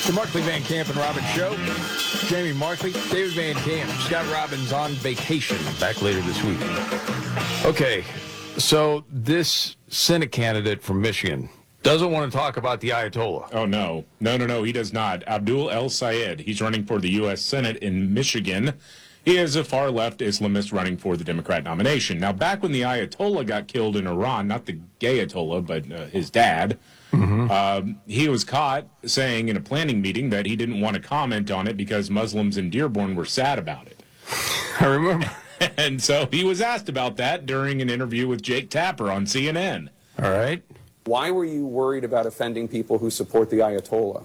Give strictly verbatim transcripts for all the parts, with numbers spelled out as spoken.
The Markley Van Camp and Robbins Show. Jamie Markley, David Van Camp, Scott Robbins on vacation. Back later this week. Okay, so this Senate candidate from Michigan doesn't want to talk about the Ayatollah. Oh, no. No, no, no, he does not. Abdul El-Sayed. He's running for the U S Senate in Michigan. He is a far-left Islamist running for the Democrat nomination. Now, back when the Ayatollah got killed in Iran, not the gay Ayatollah, but uh, his dad, mm-hmm. um, he was caught saying in a planning meeting that he didn't want to comment on it because Muslims in Dearborn were sad about it. I remember. And so he was asked about that during an interview with Jake Tapper on C N N. All right. Why were you worried about offending people who support the Ayatollah?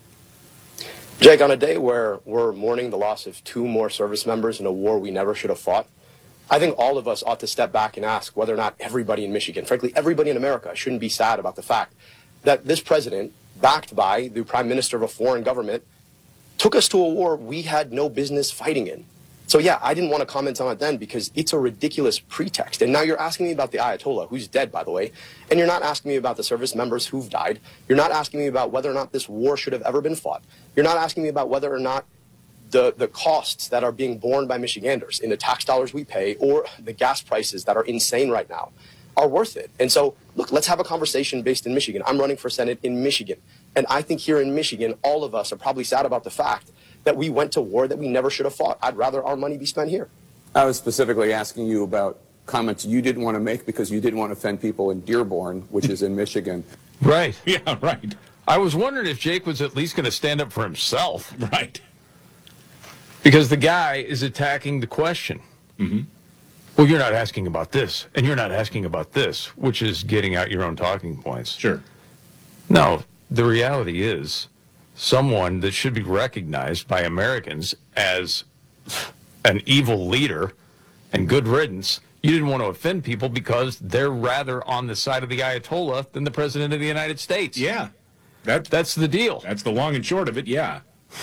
Jake, on a day where we're mourning the loss of two more service members in a war we never should have fought, I think all of us ought to step back and ask whether or not everybody in Michigan, frankly, everybody in America, shouldn't be sad about the fact that this president, backed by the prime minister of a foreign government, took us to a war we had no business fighting in. So, yeah, I didn't want to comment on it then because it's a ridiculous pretext. And now you're asking me about the Ayatollah, who's dead, by the way, and you're not asking me about the service members who've died. You're not asking me about whether or not this war should have ever been fought. You're not asking me about whether or not the, the costs that are being borne by Michiganders in the tax dollars we pay or the gas prices that are insane right now are worth it. And so, look, let's have a conversation based in Michigan. I'm running for Senate in Michigan. And I think here in Michigan, all of us are probably sad about the fact that we went to war that we never should have fought. I'd rather our money be spent here. I was specifically asking you about comments you didn't want to make because you didn't want to offend people in Dearborn, which is in Michigan. Right. Yeah, right. I was wondering if Jake was at least going to stand up for himself. Right. Because the guy is attacking the question. Mm-hmm. Well, you're not asking about this, and you're not asking about this, which is getting out your own talking points. Sure. No, the reality is someone that should be recognized by Americans as an evil leader and good riddance, you didn't want to offend people because they're rather on the side of the Ayatollah than the President of the United States. Yeah. That, That's the deal. That's the long and short of it, yeah.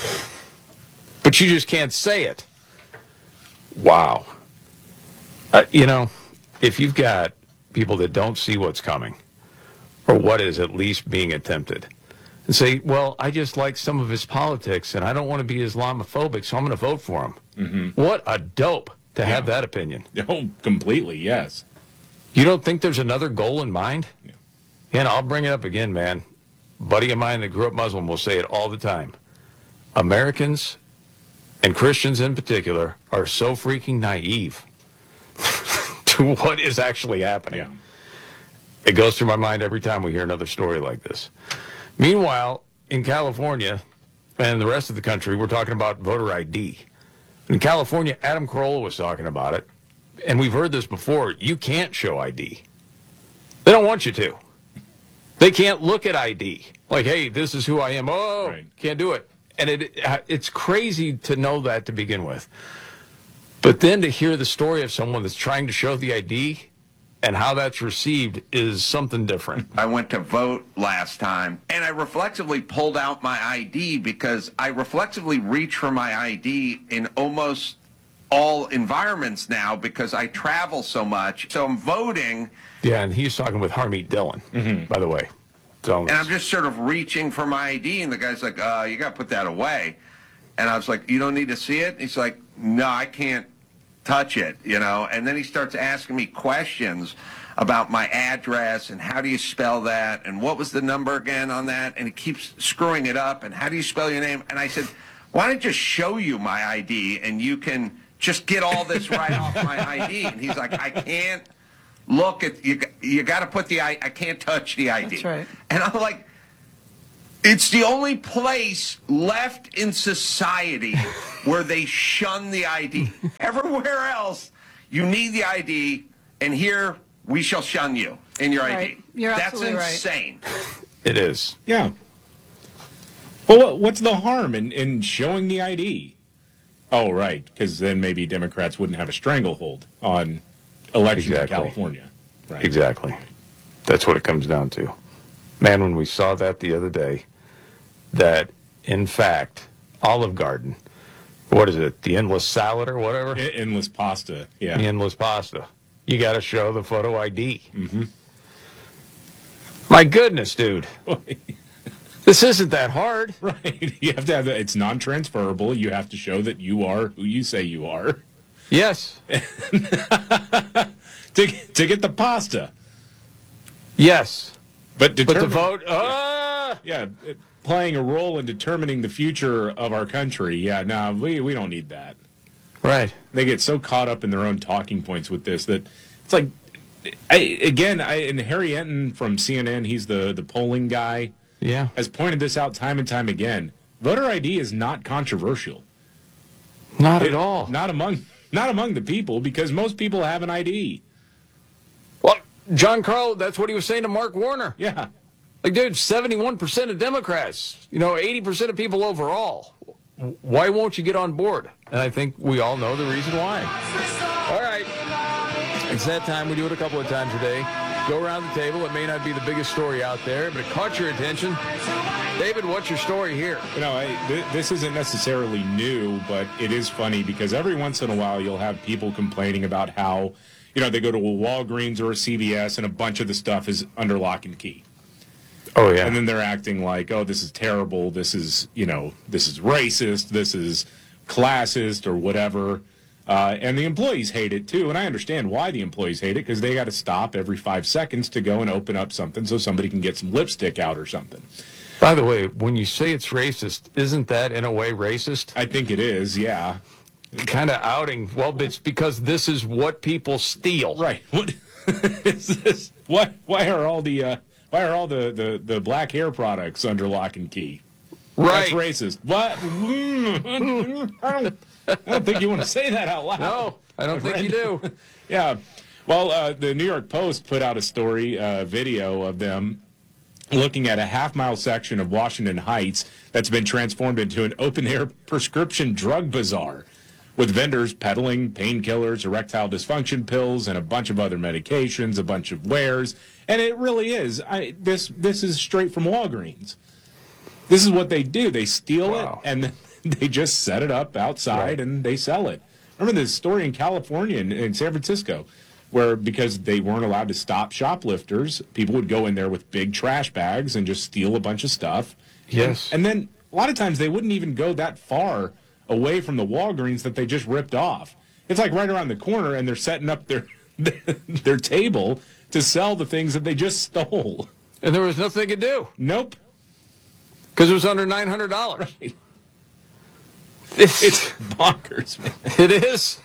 But you just can't say it. Wow. Uh, you know, if you've got people that don't see what's coming or what is at least being attempted, and say, well, I just like some of his politics, and I don't want to be Islamophobic, so I'm going to vote for him. Mm-hmm. What a dope to yeah. have that opinion. Oh, completely, yes. You don't think there's another goal in mind? Yeah. And I'll bring it up again, man. A buddy of mine that grew up Muslim will say it all the time. Americans, and Christians in particular, are so freaking naive to what is actually happening. Yeah. It goes through my mind every time we hear another story like this. Meanwhile, in California and the rest of the country, we're talking about voter I D. In California, Adam Carolla was talking about it, and we've heard this before. You can't show I D. They don't want you to. They can't look at I D. Like, hey, this is who I am. Oh, right. Can't do it. And it it's crazy to know that to begin with. But then to hear the story of someone that's trying to show the I D and how that's received is something different. I went to vote last time, and I reflexively pulled out my I D because I reflexively reach for my I D in almost all environments now because I travel so much. So I'm voting. Yeah, and he's talking with Harmeet Dillon, mm-hmm. by the way. So, and I'm just sort of reaching for my I D, and the guy's like, uh, you got to put that away. And I was like, you don't need to see it? And he's like, no, I can't touch it, you know. And then he starts asking me questions about my address and how do you spell that and what was the number again on that, and he keeps screwing it up and how do you spell your name. And I said, why don't I just show you my I D and you can just get all this right off my I D. And he's like, I can't look at you. You got to put the I. I can't touch the I D. That's right. And I'm like, it's the only place left in society where they shun the I D. Everywhere else, you need the I D, and here we shall shun you in your right. I D. You're That's absolutely insane. Right. It is. Yeah. Well, what's the harm in, in showing the I D? Oh, right, because then maybe Democrats wouldn't have a stranglehold on elections Exactly. in California. Right. Exactly. That's what it comes down to. Man, when we saw that the other day, that, in fact, Olive Garden, what is it, the endless salad or whatever? E- endless pasta, yeah. The endless pasta. You got to show the photo I D. Mm-hmm. My goodness, dude. This isn't that hard. Right. You have to have it's non-transferable. You have to show that you are who you say you are. Yes. to, to get the pasta. Yes. But, But the determine- vote, uh, Yeah, it- playing a role in determining the future of our country. Yeah, no, we, we don't need that. right. They get so caught up in their own talking points with this that it's like, I, again, I, and Harry Enton from C N N, he's the, the polling guy, Yeah. has pointed this out time and time again. Voter I D is not controversial. Not It- at all. Not among not among the people, because most people have an I D. Well, John Carl, that's what he was saying to Mark Warner. Yeah. Like, dude, seventy-one percent of Democrats, you know, eighty percent of people overall. Why won't you get on board? And I think we all know the reason why. All right. It's that time. We do it a couple of times a day. Go around the table. It may not be the biggest story out there, but it caught your attention. David, what's your story here? You know, I, th- this isn't necessarily new, but it is funny because every once in a while you'll have people complaining about how, you know, they go to a Walgreens or a C V S and a bunch of the stuff is under lock and key. Oh, yeah. And then they're acting like, oh, this is terrible. This is, you know, this is racist. This is classist or whatever. Uh, and the employees hate it, too. And I understand why the employees hate it, because they got to stop every five seconds to go and open up something so somebody can get some lipstick out or something. By the way, when you say it's racist, isn't that in a way racist? I think it is, yeah. Kind of outing. Well, it's because this is what people steal. Right. What is this? What? Why are all the uh, why are all the, the, the black hair products under lock and key? Right. That's racist. What? I don't, I don't think you want to say that out loud. No, I don't think you do. Yeah. Well, uh, the New York Post put out a story, uh, video of them looking at a half-mile section of Washington Heights that's been transformed into an open-air prescription drug bazaar with vendors peddling painkillers, erectile dysfunction pills, and a bunch of other medications, a bunch of wares. And it really is. I, this this is straight from Walgreens. This is what they do. They steal Wow. it, and they just set it up outside, Right. and they sell it. Remember this story in California, in, in San Francisco, where because they weren't allowed to stop shoplifters, people would go in there with big trash bags and just steal a bunch of stuff. Yes. And then a lot of times they wouldn't even go that far away from the Walgreens that they just ripped off. It's like right around the corner, and they're setting up their their table to sell the things that they just stole. And there was nothing they could do Nope. because it was under nine hundred dollars. It's It's, bonkers, man. it is.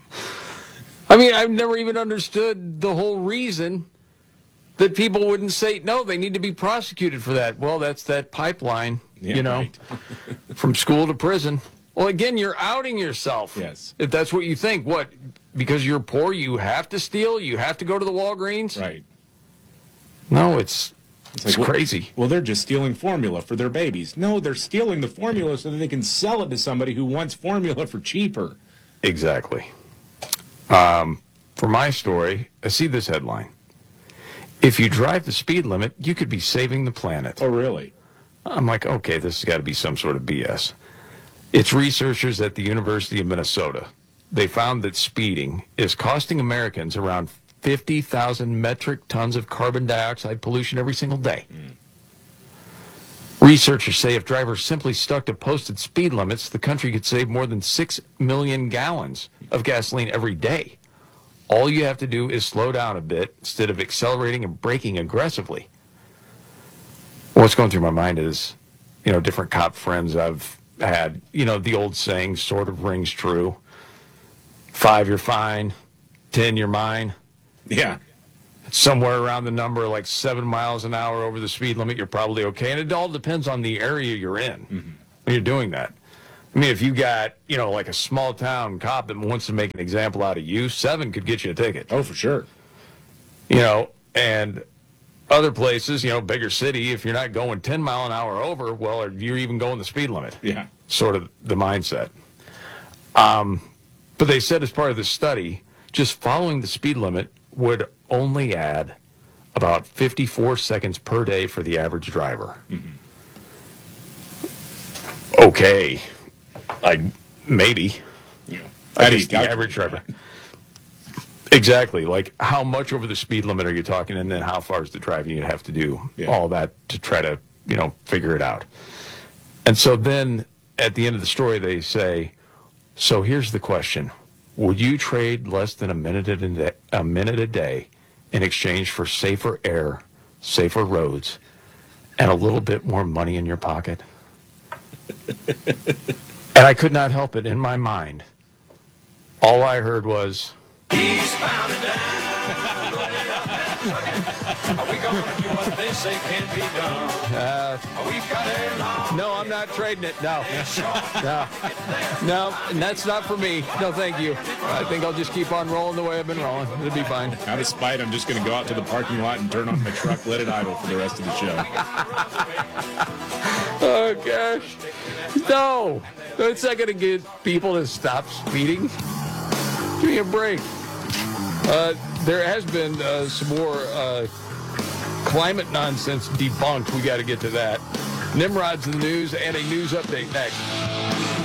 I mean, I've never even understood the whole reason that people wouldn't say, no, they need to be prosecuted for that. Well, that's that pipeline, Yeah, you know, right. from school to prison. Well, again, you're outing yourself. Yes. If that's what you think. What? Because you're poor, you have to steal? You have to go to the Walgreens? Right. No, it's it's, like, well- crazy. Well, they're just stealing formula for their babies. No, they're stealing the formula so that they can sell it to somebody who wants formula for cheaper. Exactly. Um, for my story, I see this headline. If you drive the speed limit, you could be saving the planet. Oh, really? I'm like, okay, this has got to be some sort of B S. It's researchers at the University of Minnesota. They found that speeding is costing Americans around fifty thousand metric tons of carbon dioxide pollution every single day. Mm. Researchers say if drivers simply stuck to posted speed limits, the country could save more than six million gallons of gasoline every day. All you have to do is slow down a bit instead of accelerating and braking aggressively. What's going through my mind is, you know, different cop friends I've had, you know, the old saying sort of rings true. Five, you're fine. Ten, you're mine. Yeah. Somewhere around the number like seven miles an hour over the speed limit, you're probably okay. And it all depends on the area you're in mm-hmm. when you're doing that. I mean, if you got, you know, like a small town cop that wants to make an example out of you, seven could get you a ticket. Oh, for sure. You know, and other places, you know, bigger city, if you're not going ten mile an hour over, well, you're even going the speed limit. Yeah. Sort of the mindset. Um, but they said as part of the study, just following the speed limit would only add about fifty-four seconds per day for the average driver. Mm-hmm. Okay. I maybe. Yeah. I How do guess you the calculate average driver. that? Exactly. Like, how much over the speed limit are you talking, and then how far is the driving you have to do? Yeah. All that to try to you know, figure it out. And so then at the end of the story, they say, so here's the question. Would you trade less than a minute a day, a minute a day in exchange for safer air, safer roads, and a little bit more money in your pocket? And I could not help it in my mind. All I heard was, Eastbound and down. Are we going to do what they say can't be done? uh, We've got a long no, I'm not trading it. No, shot. no, no, and that's not for me. No, thank you. I think I'll just keep on rolling the way I've been rolling. It'll be fine. Out of spite, I'm just going to go out to the parking lot and turn on my truck, let it idle for the rest of the show. Oh, gosh. No. It's not going to get people to stop speeding. Give me a break. Uh, there has been uh, some more uh, climate nonsense debunked. We got to get to that. Nimrod's in the news and a news update next.